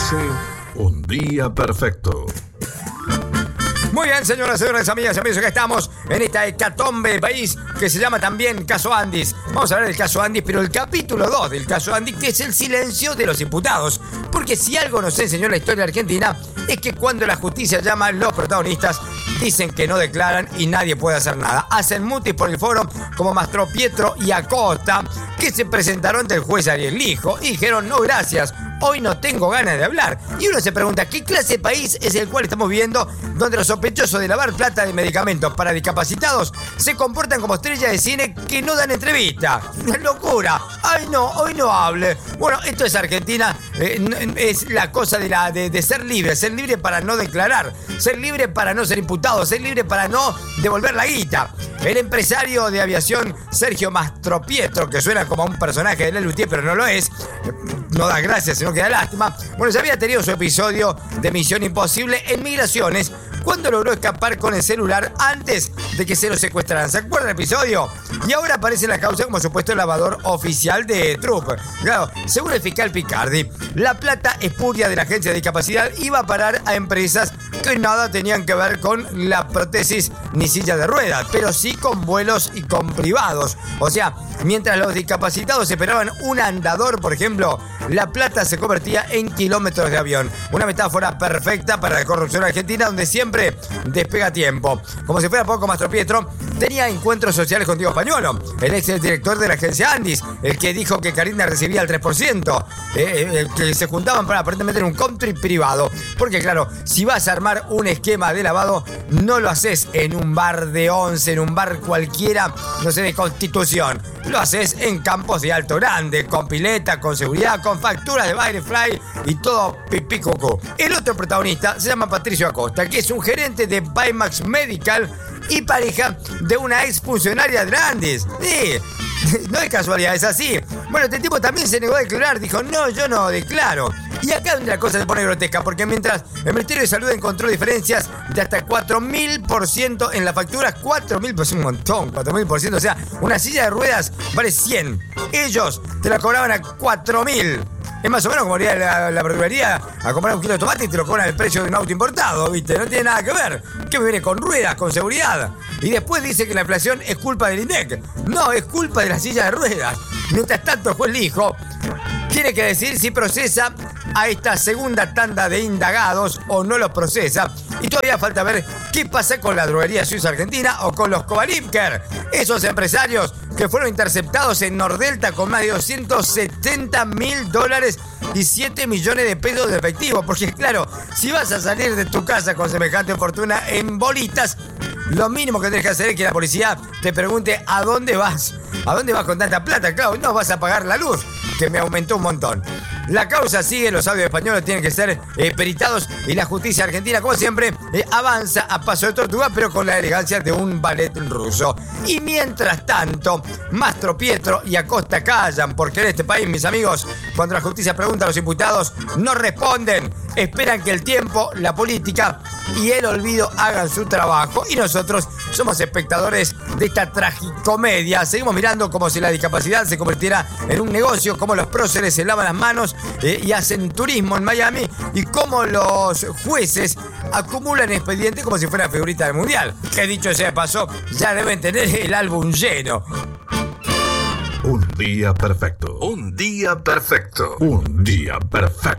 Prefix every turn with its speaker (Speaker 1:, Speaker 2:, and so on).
Speaker 1: Conduce Un Día Perfecto.
Speaker 2: Muy bien, señoras y señores, amigas y amigos, acá estamos en esta hecatombe de país que se llama también Caso Andis. Vamos a hablar del caso Andis, pero el capítulo 2 del caso Andis, que es el silencio de los imputados. Porque si algo nos enseñó la historia argentina, es que cuando la justicia llama, los protagonistas dicen que no declaran y nadie puede hacer nada. Hacen mutis por el foro, como Mastropietro y Acosta, que se presentaron ante el juez Ariel Lijo y dijeron: no, gracias, hoy no tengo ganas de hablar. Y uno se pregunta, ¿qué clase de país es el cual estamos viviendo, donde los sospechosos de lavar plata de medicamentos para discapacitados se comportan como estrellas de cine que no dan entrevista? ¡Una locura! ¡Ay no, hoy no hable! Bueno, esto es Argentina, es la cosa de ser libre para no declarar, ser libre para no ser imputado, ser libre para no devolver la guita. El empresario de aviación Sergio Mastropietro, que suena como un personaje de Lelutier, pero no lo es, no da gracia, sino que da lástima. Bueno, ya había tenido su episodio de Misión Imposible en Migraciones, cuando logró escapar con el celular antes de que se lo secuestraran. ¿Se acuerdan del episodio? Y ahora aparece la causa como supuesto lavador oficial de Trump. Claro, según el fiscal Picardi, la plata espuria de la agencia de discapacidad iba a parar a empresas que nada tenían que ver con la prótesis ni silla de ruedas, pero sí con vuelos y con privados. O sea, mientras los discapacitados esperaban un andador, por ejemplo, la plata se convertía en kilómetros de avión. Una metáfora perfecta para la corrupción argentina, donde siempre despega tiempo. Como si fuera poco, Mastropietro tenía encuentros sociales con Diego Españolo, el ex director de la agencia Andis, el que dijo que Karina recibía el 3%, el que se juntaban para aparentemente en un country privado. Porque claro, si vas a armar un esquema de lavado, no lo haces en un bar de 11, en un bar cualquiera, no sé, de Constitución. Lo haces en campos de Alto Grande, con pileta, con seguridad, con facturas de Firefly y todo pipí cucú. El otro protagonista se llama Patricio Acosta, que es un gerente de Pimax Medical y pareja de una ex funcionaria de Andis. Sí, no es casualidad, es así. Bueno, este tipo también se negó a declarar, dijo: no, yo no declaro. Y acá donde la cosa se pone grotesca, porque mientras el Ministerio de Salud encontró diferencias de hasta 4.000% en las facturas, 4.000%, un montón, 4.000%, o sea, una silla de ruedas vale 100. Ellos te la cobraban a 4.000. Es más o menos como ir a la verdulería a comprar un kilo de tomate y te lo cobran el precio de un auto importado, ¿viste? No tiene nada que ver. Que me viene con ruedas, con seguridad. Y después dice que la inflación es culpa del INDEC. No, es culpa de la silla de ruedas. Mientras tanto, el juez Lijo tiene que decidir si procesa a esta segunda tanda de indagados o no los procesa. Y todavía falta ver qué pasa con la droguería suiza argentina o con los Kovalipker, esos empresarios que fueron interceptados en Nordelta con más de $270.000 y 7 millones de pesos de efectivo. Porque claro, si vas a salir de tu casa con semejante fortuna en bolitas, lo mínimo que tenés que hacer es que la policía te pregunte: ¿a dónde vas? ¿A dónde vas con tanta plata? Claro, no vas a pagar la luz, que me aumentó un montón. La causa sigue, los audios españoles tienen que ser peritados y la justicia argentina, como siempre, avanza a paso de tortuga, pero con la elegancia de un ballet ruso. Y mientras tanto, Mastropietro y Acosta callan, porque en este país, mis amigos, cuando la justicia pregunta a los imputados, no responden. Esperan que el tiempo, la política y el olvido hagan su trabajo. Y nosotros somos espectadores de esta tragicomedia. Seguimos mirando como si la discapacidad se convirtiera en un negocio, como los próceres se lavan las manos y hacen turismo en Miami, y como los jueces acumulan expedientes como si fuera figurita del mundial. Que dicho sea de paso, ya deben tener el álbum lleno.
Speaker 1: Un día perfecto. Un día perfecto. Un día perfecto.